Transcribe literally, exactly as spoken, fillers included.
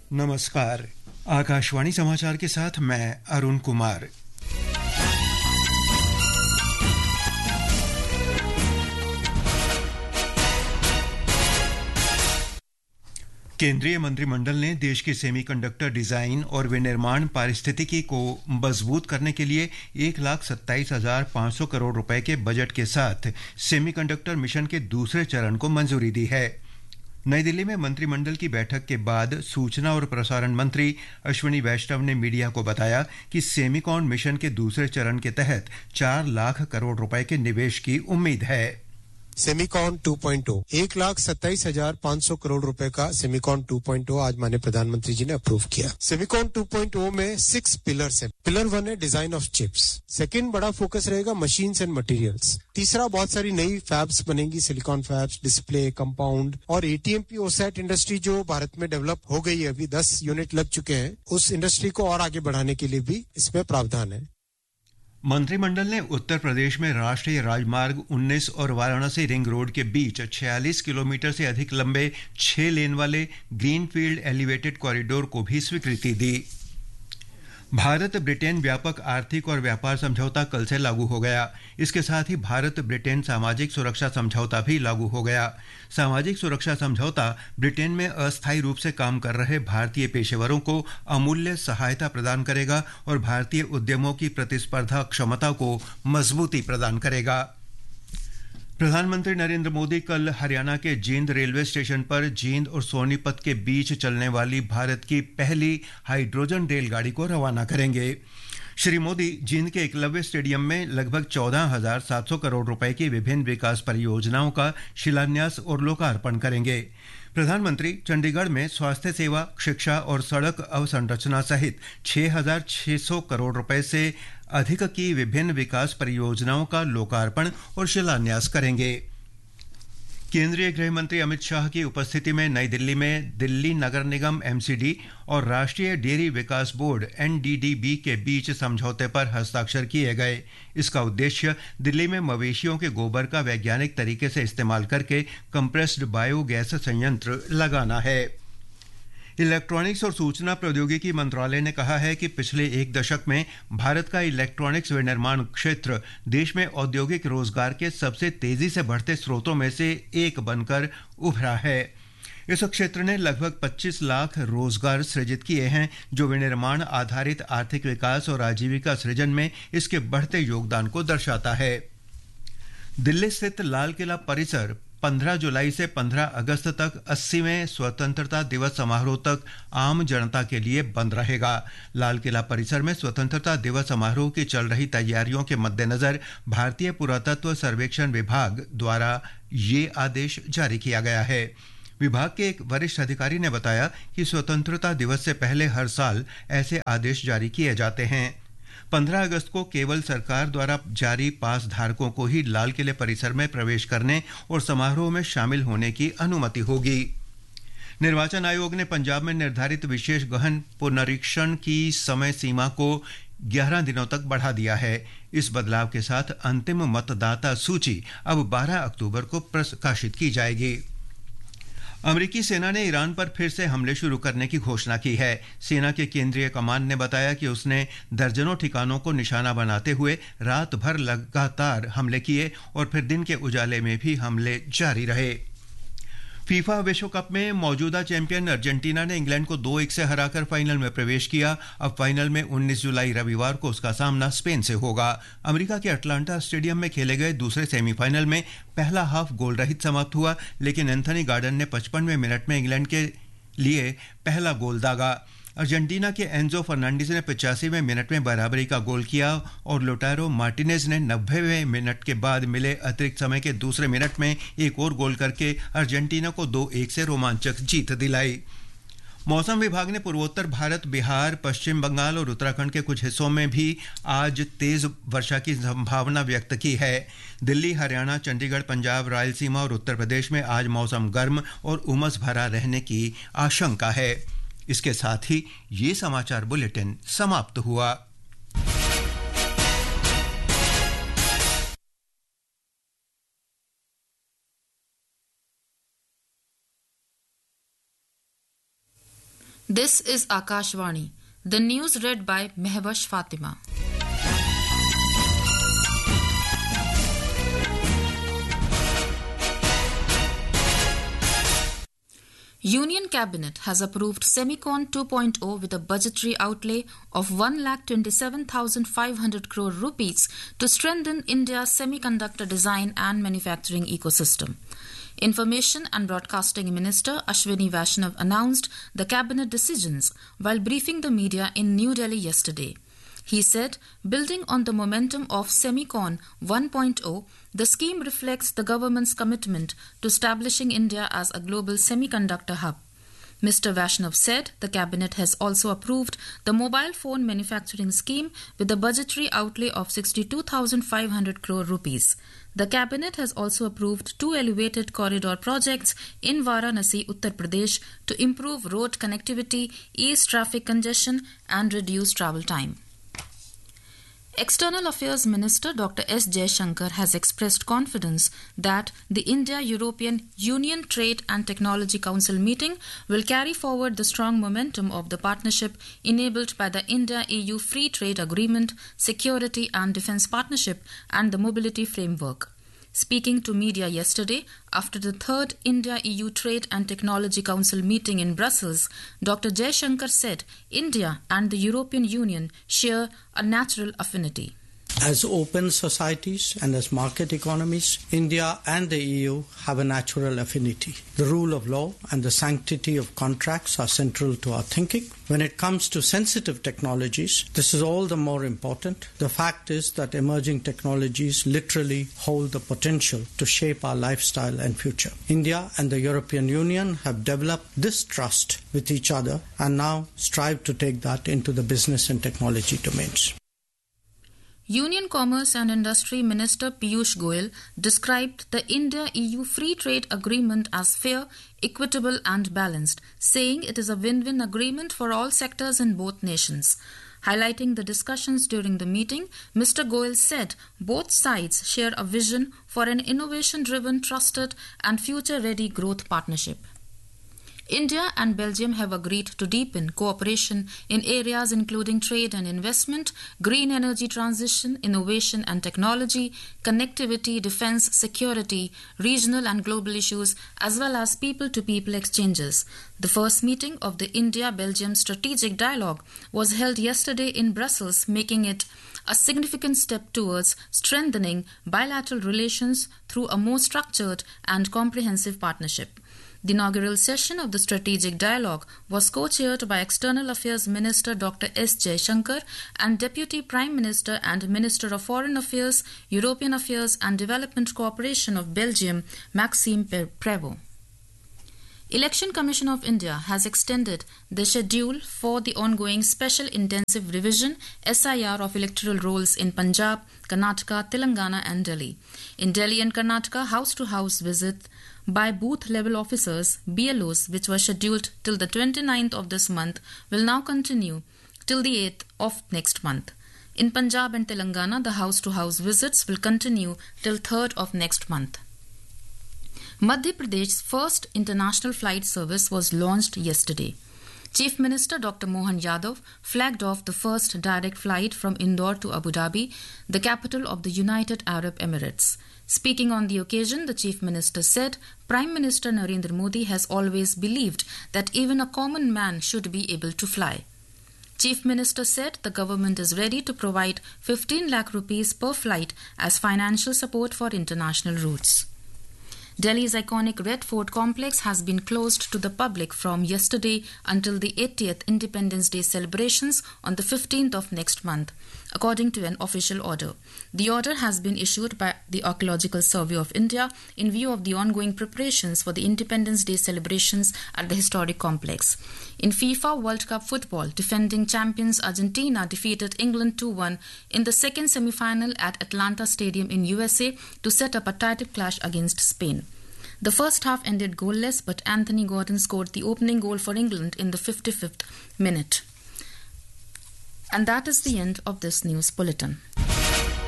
नमस्कार। आकाशवाणी समाचार के साथ मैं अरुण कुमार। केंद्रीय मंत्रिमंडल ने देश की सेमीकंडक्टर डिजाइन और विनिर्माण पारिस्थितिकी को मजबूत करने के लिए एक लाख सत्ताईस हजार पाँच सौ करोड़ रुपए के बजट के साथ सेमीकंडक्टर मिशन के दूसरे चरण को मंजूरी दी है। नई दिल्ली में मंत्रिमंडल की बैठक के बाद सूचना और प्रसारण मंत्री अश्विनी वैष्णव ने मीडिया को बताया कि सेमीकॉन मिशन के दूसरे चरण के तहत चार लाख करोड़ रुपए के निवेश की उम्मीद है। सेमीकॉन टू पॉइंट ओ एक लाख सत्ताईस हजार पाँच सौ करोड़ रुपए का सेमीकॉन टू पॉइंट ओ आज माननीय प्रधानमंत्री जी ने अप्रूव किया। सेमीकॉन टू पॉइंट ओ में सिक्स पिलर्स हैं। पिलर वन है डिजाइन ऑफ चिप्स, सेकंड बड़ा फोकस रहेगा मशीन्स एंड मटेरियल्स, तीसरा बहुत सारी नई फैब्स बनेंगी, सिलिकॉन फैब्स, डिस्प्ले, कंपाउंड और एटीएमपी ओसैट इंडस्ट्री जो भारत में डेवलप हो गई है, अभी दस यूनिट लग चुके हैं, उस इंडस्ट्री को और आगे बढ़ाने के लिए भी इसमें प्रावधान है। मंत्रिमंडल ने उत्तर प्रदेश में राष्ट्रीय राजमार्ग उन्नीस और वाराणसी रिंग रोड के बीच छियालीस किलोमीटर से अधिक लंबे छह लेन वाले ग्रीनफील्ड एलिवेटेड कॉरिडोर को भी स्वीकृति दी। भारत ब्रिटेन व्यापक आर्थिक और व्यापार समझौता कल से लागू हो गया। इसके साथ ही भारत ब्रिटेन सामाजिक सुरक्षा समझौता भी लागू हो गया। सामाजिक सुरक्षा समझौता ब्रिटेन में अस्थायी रूप से काम कर रहे भारतीय पेशेवरों को अमूल्य सहायता प्रदान करेगा और भारतीय उद्यमों की प्रतिस्पर्धा क्षमता को मजबूती प्रदान करेगा। प्रधानमंत्री नरेंद्र मोदी कल हरियाणा के जींद रेलवे स्टेशन पर जींद और सोनीपत के बीच चलने वाली भारत की पहली हाइड्रोजन रेलगाड़ी को रवाना करेंगे। श्री मोदी जींद के एकलव्य स्टेडियम में लगभग चौदह हजार सात सौ करोड़ रुपए की विभिन्न विकास परियोजनाओं का शिलान्यास और लोकार्पण करेंगे। प्रधानमंत्री चंडीगढ़ में स्वास्थ्य सेवा, शिक्षा और सड़क अवसंरचना सहित छह हजार छह सौ करोड़ रुपए से अधिक की विभिन्न विकास परियोजनाओं का लोकार्पण और शिलान्यास करेंगे। केंद्रीय गृह मंत्री अमित शाह की उपस्थिति में नई दिल्ली में दिल्ली नगर निगम एमसीडी और राष्ट्रीय डेयरी विकास बोर्ड एनडीडीबी के बीच समझौते पर हस्ताक्षर किए गए। इसका उद्देश्य दिल्ली में मवेशियों के गोबर का वैज्ञानिक तरीके से इस्तेमाल करके कंप्रेस्ड बायोगैस संयंत्र लगाना है। इलेक्ट्रॉनिक्स और सूचना प्रौद्योगिकी मंत्रालय ने कहा है कि पिछले एक दशक में भारत का इलेक्ट्रॉनिक्स विनिर्माण क्षेत्र देश में औद्योगिक रोजगार के सबसे तेजी से बढ़ते स्रोतों में से एक बनकर उभरा है। इस क्षेत्र ने लगभग पच्चीस लाख रोजगार सृजित किए हैं, जो विनिर्माण आधारित आर्थिक विकास और आजीविका सृजन में इसके बढ़ते योगदान को दर्शाता है। दिल्ली स्थित लाल किला परिसर पंद्रह जुलाई से पंद्रह अगस्त तक अस्सीवें स्वतंत्रता दिवस समारोह तक आम जनता के लिए बंद रहेगा। लाल किला परिसर में स्वतंत्रता दिवस समारोह की चल रही तैयारियों के मद्देनजर भारतीय पुरातत्व सर्वेक्षण विभाग द्वारा ये आदेश जारी किया गया है। विभाग के एक वरिष्ठ अधिकारी ने बताया कि स्वतंत्रता दिवस से पहले हर साल ऐसे आदेश जारी किए जाते हैं। पंद्रह अगस्त को केवल सरकार द्वारा जारी पास धारकों को ही लाल किले परिसर में प्रवेश करने और समारोह में शामिल होने की अनुमति होगी। निर्वाचन आयोग ने पंजाब में निर्धारित विशेष गहन पुनरीक्षण की समय सीमा को ग्यारह दिनों तक बढ़ा दिया है। इस बदलाव के साथ अंतिम मतदाता सूची अब बारह अक्टूबर को प्रकाशित की जाएगी। अमेरिकी सेना ने ईरान पर फिर से हमले शुरू करने की घोषणा की है। सेना के केंद्रीय कमान ने बताया कि उसने दर्जनों ठिकानों को निशाना बनाते हुए रात भर लगातार हमले किए और फिर दिन के उजाले में भी हमले जारी रहे। फीफा विश्व कप में मौजूदा चैंपियन अर्जेंटीना ने इंग्लैंड को दो एक से हराकर फाइनल में प्रवेश किया। अब फाइनल में उन्नीस जुलाई रविवार को उसका सामना स्पेन से होगा। अमेरिका के अटलांटा स्टेडियम में खेले गए दूसरे सेमीफाइनल में पहला हाफ गोल रहित समाप्त हुआ, लेकिन एंथनी गार्डन ने पचपनवें मिनट में इंग्लैंड के लिए पहला गोल दागा। अर्जेंटीना के एंजो फर्नांडिस ने पचासीवें मिनट में बराबरी का गोल किया और लोटारो मार्टिनेज ने नब्बेवें मिनट के बाद मिले अतिरिक्त समय के दूसरे मिनट में एक और गोल करके अर्जेंटीना को दो एक से रोमांचक जीत दिलाई। मौसम विभाग ने पूर्वोत्तर भारत, बिहार, पश्चिम बंगाल और उत्तराखंड के कुछ हिस्सों में भी आज तेज वर्षा की संभावना व्यक्त की है। दिल्ली, हरियाणा, चंडीगढ़, पंजाब, रायलसीमा और उत्तर प्रदेश में आज मौसम गर्म और उमस भरा रहने की आशंका है। इसके साथ ही ये समाचार बुलेटिन समाप्त हुआ। This is Akashvani. The news read by Mehwash Fatima. Union Cabinet has approved Semicon two point oh with a budgetary outlay of one lakh twenty-seven thousand five hundred crore rupees to strengthen India's semiconductor design and manufacturing ecosystem. Information and Broadcasting Minister Ashwini Vaishnav announced the cabinet decisions while briefing the media in New Delhi yesterday. He said, building on the momentum of Semicon one point oh, the scheme reflects the government's commitment to establishing India as a global semiconductor hub. Mister Vaishnav said the cabinet has also approved the mobile phone manufacturing scheme with a budgetary outlay of sixty-two thousand five hundred crore rupees. The cabinet has also approved two elevated corridor projects in Varanasi, Uttar Pradesh to improve road connectivity, ease traffic congestion and reduce travel time. External Affairs Minister Doctor S. Jaishankar has expressed confidence that the India-European Union Trade and Technology Council meeting will carry forward the strong momentum of the partnership enabled by the India-E U Free Trade Agreement, Security and Defence Partnership and the Mobility Framework. Speaking to media yesterday after the third India-E U Trade and Technology Council meeting in Brussels, Doctor Jaishankar said India and the European Union share a natural affinity. As open societies and as market economies, India and the E U have a natural affinity. The rule of law and the sanctity of contracts are central to our thinking. When it comes to sensitive technologies, this is all the more important. The fact is that emerging technologies literally hold the potential to shape our lifestyle and future. India and the European Union have developed this trust with each other and now strive to take that into the business and technology domains. Union Commerce and Industry Minister Piyush Goyal described the India-E U Free Trade Agreement as fair, equitable and balanced, saying it is a win-win agreement for all sectors in both nations. Highlighting the discussions during the meeting, Mister Goyal said both sides share a vision for an innovation-driven, trusted and future-ready growth partnership. India and Belgium have agreed to deepen cooperation in areas including trade and investment, green energy transition, innovation and technology, connectivity, defence, security, regional and global issues, as well as people-to-people exchanges. The first meeting of the India-Belgium Strategic Dialogue was held yesterday in Brussels, making it a significant step towards strengthening bilateral relations through a more structured and comprehensive partnership. The inaugural session of the Strategic Dialogue was co-chaired by External Affairs Minister Doctor S. Jaishankar and Deputy Prime Minister and Minister of Foreign Affairs, European Affairs and Development Cooperation of Belgium, Maxime Prévost. Election Commission of India has extended the schedule for the ongoing Special Intensive Revision S I R of electoral rolls in Punjab, Karnataka, Telangana and Delhi. In Delhi and Karnataka, house-to-house visit by booth-level officers, B L Os, which were scheduled till the twenty-ninth of this month, will now continue till the eighth of next month. In Punjab and Telangana, the house-to-house visits will continue till third of next month. Madhya Pradesh's first international flight service was launched yesterday. Chief Minister Doctor Mohan Yadav flagged off the first direct flight from Indore to Abu Dhabi, the capital of the United Arab Emirates. Speaking on the occasion, the Chief Minister said Prime Minister Narendra Modi has always believed that even a common man should be able to fly. Chief Minister said the government is ready to provide fifteen lakh rupees per flight as financial support for international routes. Delhi's iconic Red Fort complex has been closed to the public from yesterday until the eightieth Independence Day celebrations on the fifteenth of next month, according to an official order. The order has been issued by the Archaeological Survey of India in view of the ongoing preparations for the Independence Day celebrations at the historic complex. In FIFA World Cup football, defending champions Argentina defeated England two one in the second semi-final at Atlanta Stadium in U S A to set up a title clash against Spain. The first half ended goalless, but Anthony Gordon scored the opening goal for England in the fifty-fifth minute. And that is the end of this news bulletin.